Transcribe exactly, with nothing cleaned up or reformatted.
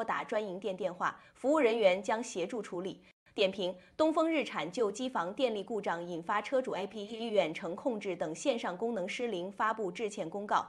拨打专营店电话，服务人员将协助处理。点评：东风日产就机房电力故障引发车主 A P P 远程控制等线上功能失灵发布致歉公告。